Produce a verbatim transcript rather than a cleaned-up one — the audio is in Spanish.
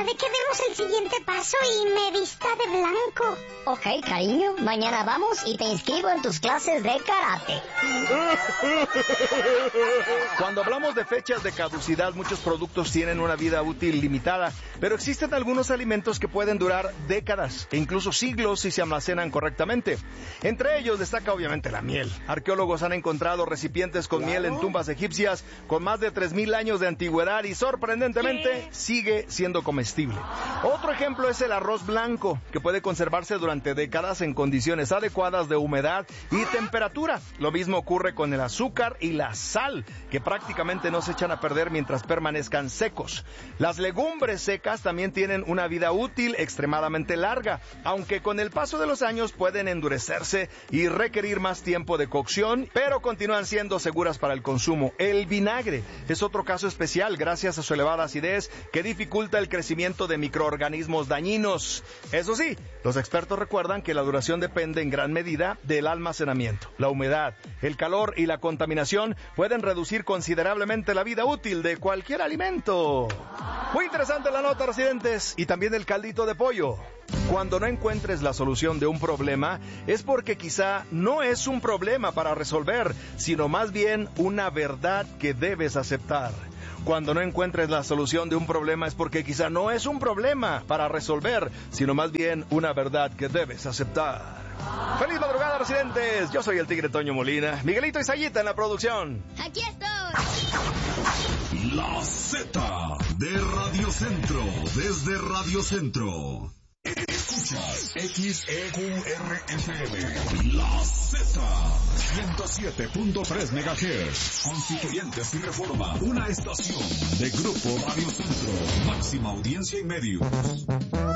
de que demos el siguiente paso y me vista de blanco. Ok, cariño, mañana vamos y te inscribo en tus clases de karate. Cuando hablamos de fechas de caducidad, muchos productos tienen una vida útil limitada, pero existen algunos alimentos que pueden durar décadas e incluso siglos si se almacenan correctamente. Entre ellos destaca obviamente la miel. Arqueólogos han encontrado recipientes con miel en tumbas egipcias con más de tres mil años de antigüedad y sorprendentemente sigue siendo comestible. Otro ejemplo es el arroz blanco, que puede conservarse durante décadas en condiciones adecuadas de humedad y temperatura. Lo mismo ocurre con el azúcar y la sal, que prácticamente no se echan a perder mientras permanezcan secos. Las legumbres secas también tienen una vida útil extremadamente larga, aunque con el paso de los años pueden endurecerse y requerir más tiempo de cocción, pero continúan siendo seguras para el consumo. El vinagre es otro caso especial gracias a su elevada acidez que dificulta el crecimiento de microorganismos dañinos. Eso sí, los expertos recuerdan que la duración depende en gran medida del almacenamiento. La humedad, el calor y la contaminación pueden reducir considerablemente la vida útil de cualquier alimento. Muy interesante la nota, residentes, y también el caldito de pollo. Cuando no encuentres la solución de un problema, es porque quizá no es un problema para resolver, sino más bien una verdad que debes aceptar. Cuando no encuentres la solución de un problema es porque quizá no es un problema para resolver, sino más bien una verdad que debes aceptar. ¡Feliz madrugada, residentes! Yo soy el Tigre Toño Molina. Miguelito y Sayita en la producción. ¡Aquí estoy! La Z de Radio Centro, desde Radio Centro. Escuchas X E Q R F M, La Z, ciento siete punto tres megahertz, Constituyentes y Reforma, una estación de Grupo Radio Centro, máxima audiencia y medios.